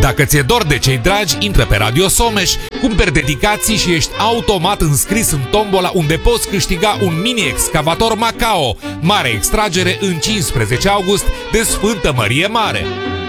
Dacă ți-e dor de cei dragi, intră pe Radio Someș, cumperi dedicații și ești automat înscris în tombola unde poți câștiga un mini-excavator Macao, mare extragere în 15 august de Sfântă Mărie Mare.